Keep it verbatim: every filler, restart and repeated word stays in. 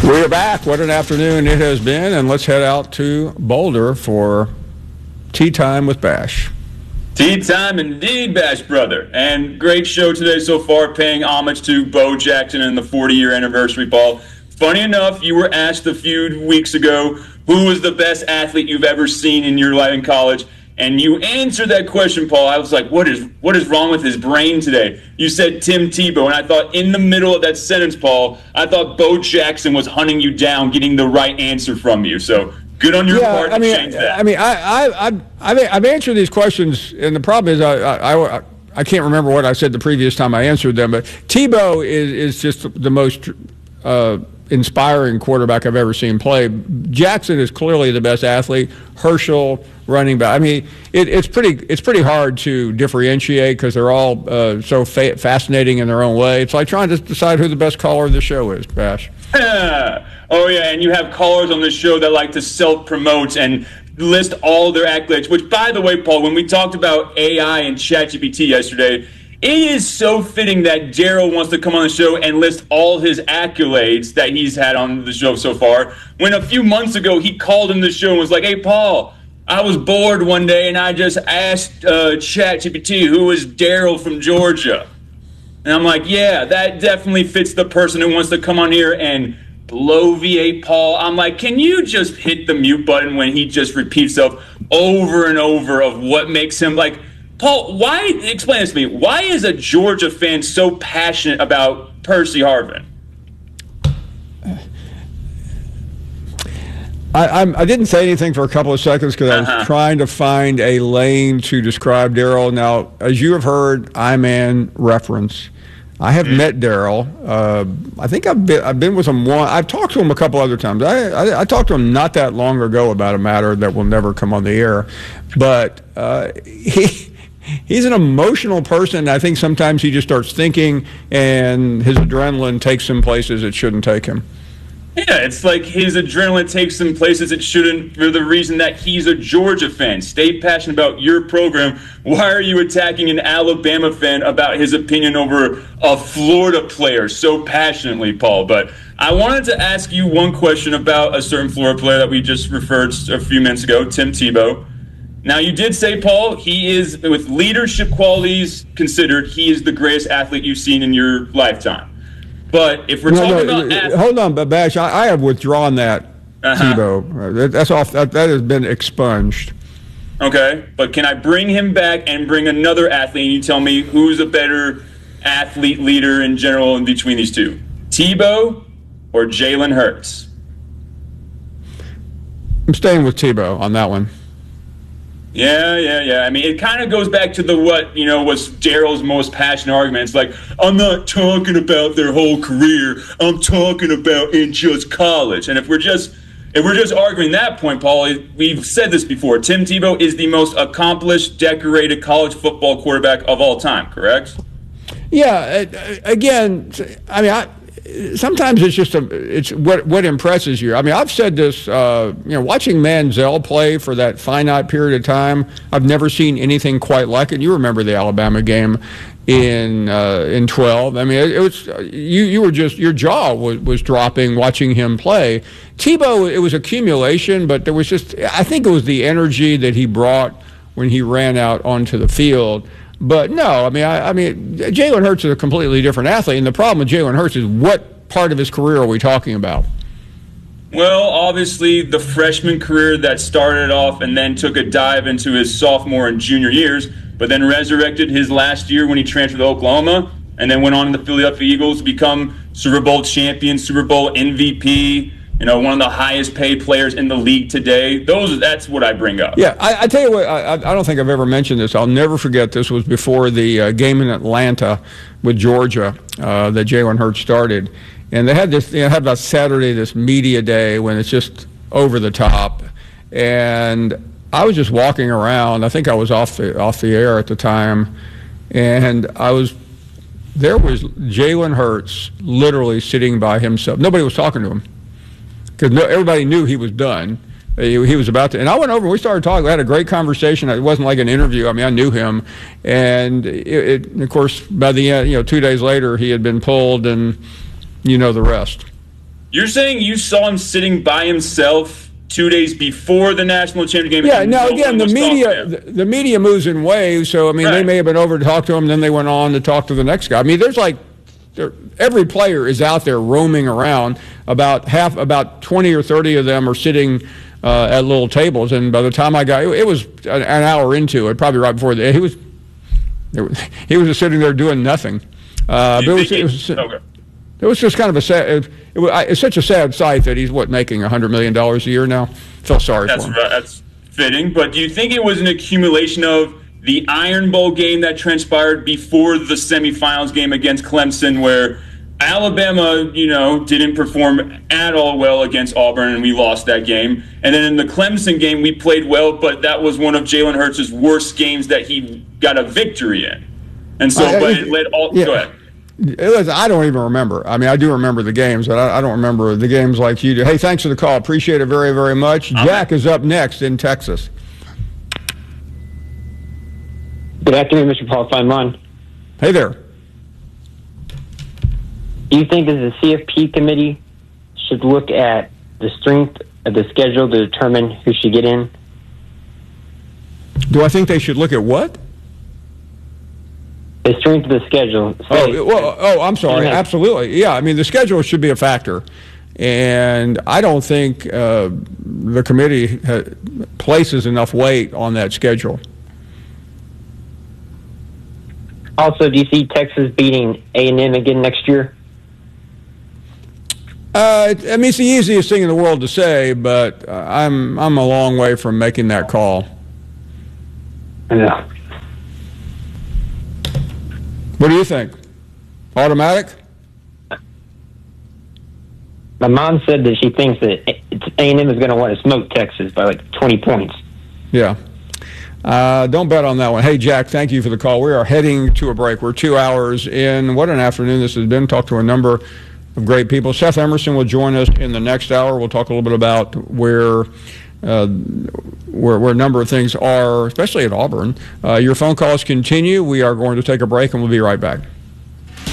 We're back. What an afternoon it has been, and let's head out to Boulder for Tea Time with Bash. Tea time indeed, Bash brother. And great show today so far, paying homage to Bo Jackson and the forty-year anniversary, Paul. Funny enough, you were asked a few weeks ago who was the best athlete you've ever seen in your life in college, and you answered that question, Paul. I was like, what is what is wrong with his brain today? You said Tim Tebow, and I thought in the middle of that sentence, Paul, I thought Bo Jackson was hunting you down, getting the right answer from you. So good on your yeah, part to I mean, change that. I mean, I, I, I, I've, I've answered these questions, and the problem is I, I, I, I can't remember what I said the previous time I answered them, but Tebow is, is just the most uh, inspiring quarterback I've ever seen play. Jackson is clearly the best athlete. Herschel, running back. I mean, it, it's pretty it's pretty hard to differentiate because they're all uh, so fa- fascinating in their own way. It's like trying to decide who the best caller of the show is, Bash. Oh, yeah, and you have callers on this show that like to self-promote and list all their accolades, which, by the way, Paul, when we talked about A I and ChatGPT yesterday, it is so fitting that Daryl wants to come on the show and list all his accolades that he's had on the show so far, when a few months ago he called in the show and was like, hey, Paul, I was bored one day and I just asked uh, ChatGPT who is Daryl from Georgia. And I'm like, yeah, that definitely fits the person who wants to come on here and bloviate Paul. I'm like, can you just hit the mute button when he just repeats himself over and over of what makes him like, Paul, why, explain this to me, why is a Georgia fan so passionate about Percy Harvin? I, I'm, I didn't say anything for a couple of seconds because I was uh-huh. trying to find a lane to describe Daryl. Now, as you have heard, I-Man reference. I have mm-hmm. met Daryl. Uh, I think I've been, I've been with him one. I've talked to him a couple other times. I, I, I talked to him not that long ago about a matter that will never come on the air. But uh, he... He's an emotional person. I think sometimes he just starts thinking, and his adrenaline takes him places it shouldn't take him. Yeah, it's like his adrenaline takes him places it shouldn't for the reason that he's a Georgia fan. Stay passionate about your program. Why are you attacking an Alabama fan about his opinion over a Florida player so passionately, Paul? But I wanted to ask you one question about a certain Florida player that we just referred to a few minutes ago, Tim Tebow. Now, you did say, Paul, he is, with leadership qualities considered, he is the greatest athlete you've seen in your lifetime. But if we're no, talking no, about athletes, hold on, but Bash, I, I have withdrawn that, uh-huh. Tebow. That's off. That, that has been expunged. Okay, but can I bring him back and bring another athlete, and you tell me who's a better athlete leader in general in between these two, Tebow or Jalen Hurts? I'm staying with Tebow on that one. Yeah, yeah, yeah. I mean, it kind of goes back to the what, you know, was Daryl's most passionate argument. It's like, I'm not talking about their whole career. I'm talking about in just college. And if we're just if we're just arguing that point, Paul, we've said this before. Tim Tebow is the most accomplished, decorated college football quarterback of all time, correct? Yeah, again, I mean, I sometimes it's just a, it's what what impresses you. I mean, I've said this, uh, you know, watching Manziel play for that finite period of time, I've never seen anything quite like it. You remember the Alabama game in uh, in twelve. I mean, it, it was you you were just, your jaw was, was dropping watching him play. Tebow, it was accumulation, but there was just, I think it was the energy that he brought when he ran out onto the field. But no, I mean, I, I mean, Jalen Hurts is a completely different athlete, and the problem with Jalen Hurts is what part of his career are we talking about? Well, obviously, the freshman career that started off and then took a dive into his sophomore and junior years, but then resurrected his last year when he transferred to Oklahoma, and then went on to the Philadelphia Eagles to become Super Bowl champion, Super Bowl M V P. You know, one of the highest paid players in the league today. Those, that's what I bring up. Yeah, I, I tell you what, I, I don't think I've ever mentioned this. I'll never forget, this was before the uh, game in Atlanta with Georgia uh, that Jalen Hurts started. And they had this, they had about Saturday, this media day when it's just over the top. And I was just walking around. I think I was off the, off the air at the time. And I was, there was Jalen Hurts literally sitting by himself. Nobody was talking to him, because no, everybody knew he was done. He, he was about to, and I went over and we started talking. We had a great conversation. It wasn't like an interview. I mean, I knew him, and it, it, of course, by the end, you know, two days later, he had been pulled, and you know the rest. You're saying you saw him sitting by himself two days before the national championship game? Yeah, now again, the media the, the media moves in waves, so I mean, right. they may have been over to talk to him, then they went on to talk to the next guy. I mean, there's like there, every player is out there roaming around. About half, about twenty or thirty of them are sitting uh, at little tables, and by the time I got, it, it was an, an hour into it, probably right before the, he was he was just sitting there doing nothing. Uh, but it was, it was okay. It was just kind of a sad. It, it was, it's such a sad sight that he's what making a hundred million dollars a year now. Feel sorry that's for him. Right, that's fitting. But do you think it was an accumulation of the Iron Bowl game that transpired before the semifinals game against Clemson, where Alabama, you know, didn't perform at all well against Auburn, and we lost that game. And then in the Clemson game, we played well, but that was one of Jalen Hurts' worst games that he got a victory in. And so, uh, but it led all. Yeah. Go ahead. It was, I don't even remember. I mean, I do remember the games, but I, I don't remember the games like you do. Hey, thanks for the call. Appreciate it very, very much. Okay. Jack is up next in Texas. Good afternoon, Mister Paul Feinman. Hey there. Do you think that the C F P committee should look at the strength of the schedule to determine who should get in? Do I think they should look at what? The strength of the schedule. Oh, well, oh, I'm sorry. Yeah. Absolutely. Yeah, I mean, the schedule should be a factor. And I don't think uh, the committee ha- places enough weight on that schedule. Also, do you see Texas beating A and M again next year? Uh, I mean, it's the easiest thing in the world to say, but uh, I'm I'm a long way from making that call. Yeah. What do you think? Automatic? My mom said that she thinks that A and M is going to want to smoke Texas by like twenty points. Yeah. Uh, don't bet on that one. Hey, Jack, thank you for the call. We are heading to a break. We're two hours in. What an afternoon this has been. Talked to a number of great people. Seth Emerson will join us in the next hour. We'll talk a little bit about where uh, where, where a number of things are, especially at Auburn. Uh, your phone calls continue. We are going to take a break, and we'll be right back.